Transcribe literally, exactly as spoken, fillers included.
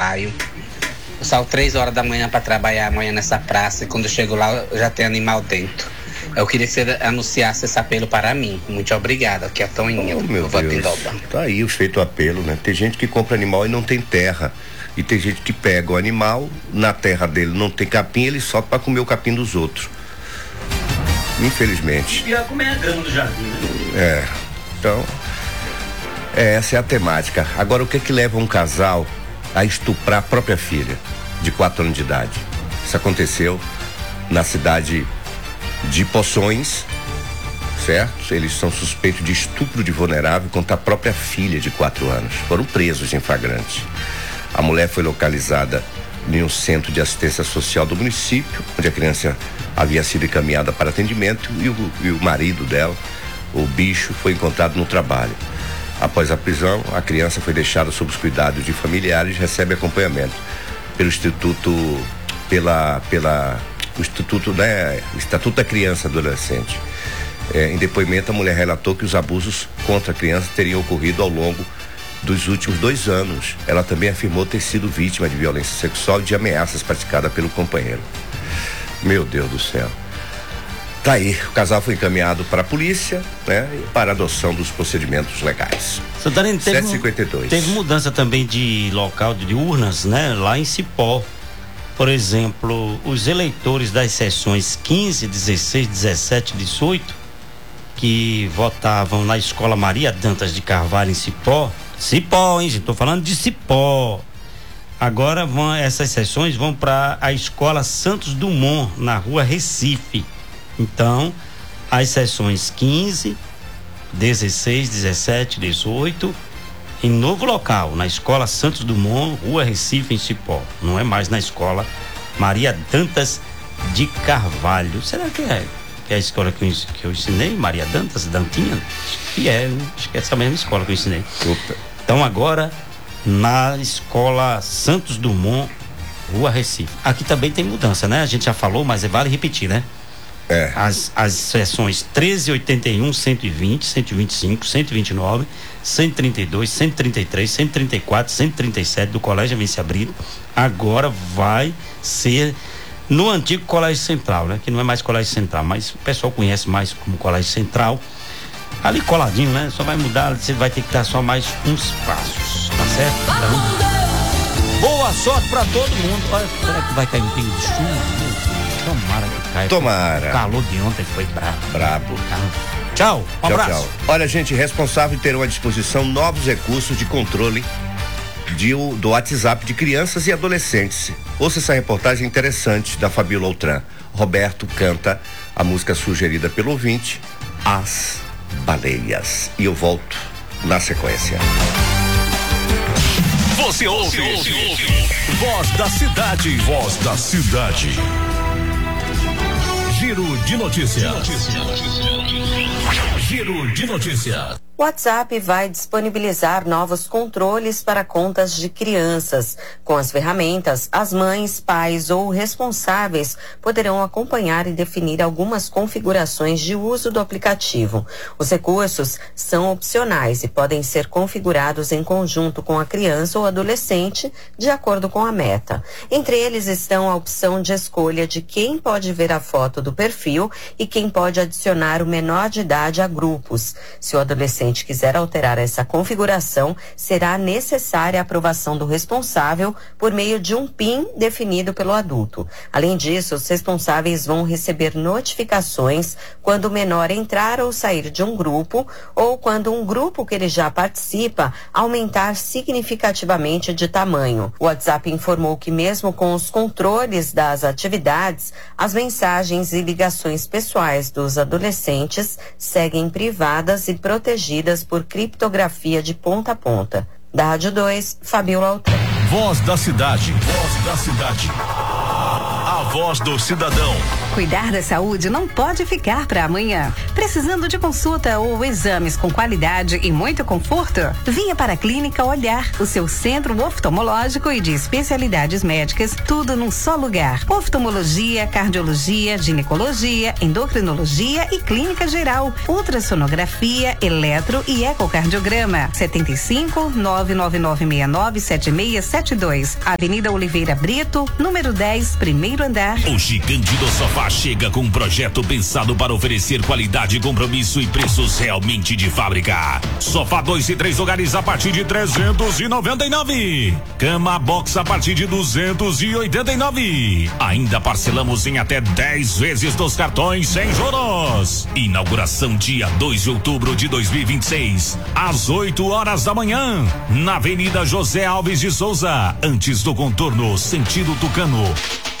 trabalho. Eu saio três horas da manhã para trabalhar amanhã nessa praça e quando eu chego lá já tem animal dentro. Eu queria que você anunciasse esse apelo para mim. Muito obrigada, aqui é a Toninha. Oh, meu Deus. Tá aí o feito apelo, né? Tem gente que compra animal e não tem terra. E tem gente que pega o animal, na terra dele não tem capim, ele solta para comer o capim dos outros. Infelizmente. E comer a grama do jardim, né? É. Então, é, essa é a temática. Agora, o que é que leva um casal a estuprar a própria filha, de quatro anos de idade? Isso aconteceu na cidade de Poções, certo? Eles são suspeitos de estupro de vulnerável contra a própria filha de quatro anos. Foram presos em flagrante. A mulher foi localizada em um centro de assistência social do município, onde a criança havia sido encaminhada para atendimento e o, e o marido dela, o bicho, foi encontrado no trabalho. Após a prisão, a criança foi deixada sob os cuidados de familiares e recebe acompanhamento pelo Instituto, pela, pela, o Instituto, né, Estatuto da Criança e do Adolescente. É, em depoimento, a mulher relatou que os abusos contra a criança teriam ocorrido ao longo dos últimos dois anos. Ela também afirmou ter sido vítima de violência sexual e de ameaças praticadas pelo companheiro. Meu Deus do céu. Tá aí, o casal foi encaminhado para a polícia, né, para a adoção dos procedimentos legais. Santarém, teve, sete e cinquenta e dois. Teve mudança também de local de urnas, né, lá em Cipó. Por exemplo, os eleitores das sessões quinze, dezesseis, dezessete e dezoito, que votavam na Escola Maria Dantas de Carvalho em Cipó, Cipó, hein, gente? Tô falando de Cipó. Agora vão, essas sessões vão para a Escola Santos Dumont, na rua Recife. Então, as sessões quinze, dezesseis, dezessete, dezoito, em novo local, na Escola Santos Dumont, rua Recife, em Cipó. Não é mais na Escola Maria Dantas de Carvalho. Será que é, que é a escola que eu, que eu ensinei? Maria Dantas, Dantinha? Acho que é, acho que é essa mesma escola que eu ensinei. Opa. Então agora, na Escola Santos Dumont, rua Recife. Aqui também tem mudança, né? A gente já falou, mas vale repetir, né? É. As, as sessões treze, oitenta e um, cento e vinte, cento e vinte e cinco, cento e vinte e nove, cento e trinta e dois, cento e trinta e três, cento e trinta e quatro, cento e trinta e sete do Colégio Avência Brito, agora vai ser no antigo Colégio Central, né? Que não é mais Colégio Central, mas o pessoal conhece mais como Colégio Central. Ali coladinho, né? Só vai mudar, você vai ter que dar só mais uns passos, tá certo? Então, boa sorte pra todo mundo. Olha, será que vai cair um pingo de chuva? Tomara que caia. Tomara. O calor de ontem foi brabo. Brabo. Tchau, um tchau, abraço. Tchau. Olha, gente, responsável terão à disposição novos recursos de controle de, do WhatsApp de crianças e adolescentes. Ouça essa reportagem interessante da Fabiola Outram. Roberto canta a música sugerida pelo ouvinte, As Baleias. E eu volto na sequência. Você ouve, Você ouve, ouve. Voz da Cidade. Voz da Cidade. Giro de notícias. Giro de notícias. O WhatsApp vai disponibilizar novos controles para contas de crianças. Com as ferramentas, as mães, pais ou responsáveis poderão acompanhar e definir algumas configurações de uso do aplicativo. Os recursos são opcionais e podem ser configurados em conjunto com a criança ou adolescente, de acordo com a meta. Entre eles estão a opção de escolha de quem pode ver a foto do perfil e quem pode adicionar o menor de idade a grupos. Se o adolescente quiser alterar essa configuração, será necessária a aprovação do responsável por meio de um PIN definido pelo adulto. Além disso, os responsáveis vão receber notificações quando o menor entrar ou sair de um grupo ou quando um grupo que ele já participa aumentar significativamente de tamanho. O WhatsApp informou que mesmo com os controles das atividades, as mensagens e ligações pessoais dos adolescentes seguem privadas e protegidas por criptografia de ponta a ponta. Da Rádio dois, Fabiola Outram. Voz da Cidade. Voz da Cidade. A voz do cidadão. Cuidar da saúde não pode ficar para amanhã. Precisando de consulta ou exames com qualidade e muito conforto? Venha para a Clínica Olhar, o seu centro oftalmológico e de especialidades médicas, tudo num só lugar. Oftalmologia, cardiologia, ginecologia, endocrinologia e clínica geral, ultrassonografia, eletro e ecocardiograma. setenta e cinco, nove nove nove seis nove sete seis sete dois, Avenida Oliveira Brito, número dez, primeiro andar. O gigante do sofá chega com um projeto pensado para oferecer qualidade, compromisso e preços realmente de fábrica. Sofá dois e três lugares a partir de trezentos e noventa e nove. Cama box a partir de duzentos e oitenta e nove. Ainda parcelamos em até dez vezes dos cartões sem juros. Inauguração dia dois de outubro de dois mil e vinte e seis, às oito horas da manhã, na Avenida José Alves de Souza, antes do contorno, sentido Tucano.